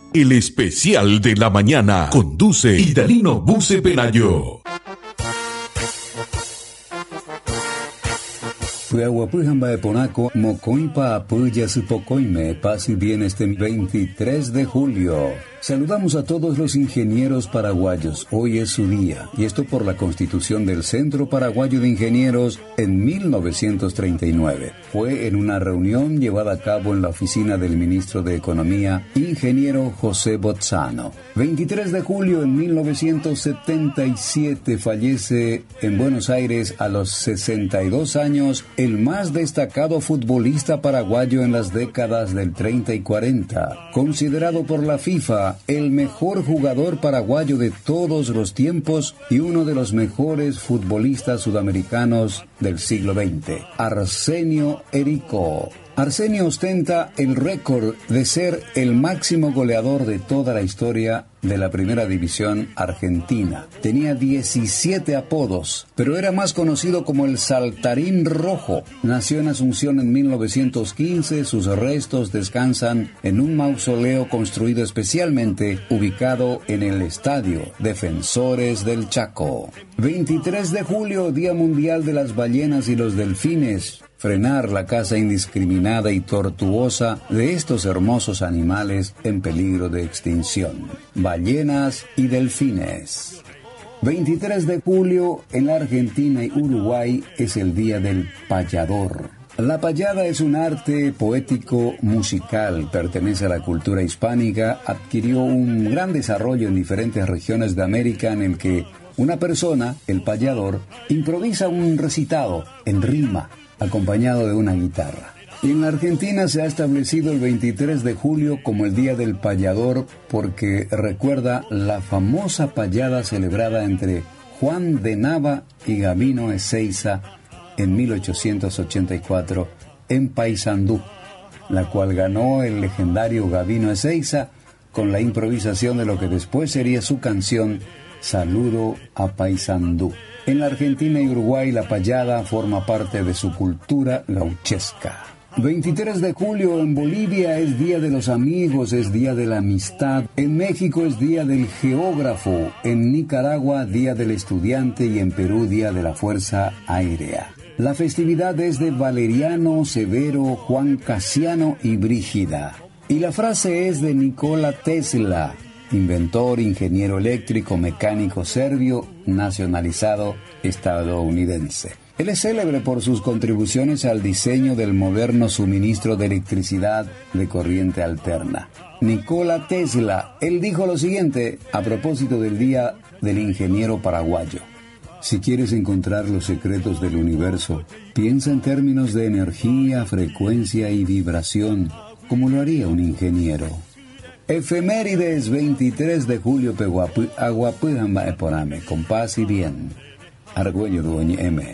El especial de la mañana. Conduce Idalino Buce Penayo. Puyahuapujamba Eponaco, Mocoimpa Apuya Supocoime, paz y bien este 23 de julio. Saludamos a todos los ingenieros paraguayos. Hoy es su día, y esto por la constitución del Centro Paraguayo de Ingenieros en 1939. Fue en una reunión llevada a cabo en la oficina del ministro de Economía, ingeniero José Bozzano. 23 de julio en 1977 fallece en Buenos Aires a los 62 años el más destacado futbolista paraguayo en las décadas del 30 y 40, considerado por la FIFA el mejor jugador paraguayo de todos los tiempos y uno de los mejores futbolistas sudamericanos del siglo XX, Arsenio Erico. Arsenio ostenta el récord de ser el máximo goleador de toda la historia de la Primera División Argentina. Tenía 17 apodos, pero era más conocido como el Saltarín Rojo. Nació en Asunción en 1915, sus restos descansan en un mausoleo construido especialmente ubicado en el Estadio Defensores del Chaco. 23 de julio, Día Mundial de las Ballenas y los Delfines. Frenar la caza indiscriminada y tortuosa de estos hermosos animales en peligro de extinción. Ballenas y delfines. 23 de julio, en la Argentina y Uruguay, es el Día del Payador. La payada es un arte poético musical, pertenece a la cultura hispánica, adquirió un gran desarrollo en diferentes regiones de América en el que una persona, el payador, improvisa un recitado en rima, acompañado de una guitarra. Y en la Argentina se ha establecido el 23 de julio como el Día del Payador porque recuerda la famosa payada celebrada entre Juan de Nava y Gabino Ezeiza en 1884 en Paysandú, la cual ganó el legendario Gabino Ezeiza con la improvisación de lo que después sería su canción Saludo a Paysandú. En la Argentina y Uruguay la payada forma parte de su cultura gauchesca. 23 de julio en Bolivia es Día de los Amigos, es Día de la Amistad. En México es Día del Geógrafo. En Nicaragua, Día del Estudiante. Y en Perú, Día de la Fuerza Aérea. La festividad es de Valeriano, Severo, Juan Casiano y Brígida. Y la frase es de Nikola Tesla, inventor, ingeniero eléctrico, mecánico serbio, nacionalizado estadounidense. Él es célebre por sus contribuciones al diseño del moderno suministro de electricidad de corriente alterna. Nikola Tesla, él dijo lo siguiente a propósito del Día del Ingeniero Paraguayo. Si quieres encontrar los secretos del universo, piensa en términos de energía, frecuencia y vibración, como lo haría un ingeniero. Efemérides 23 de julio, Peguapu, Aguapujamba Eporame, con paz y bien. Argüello Dueño M.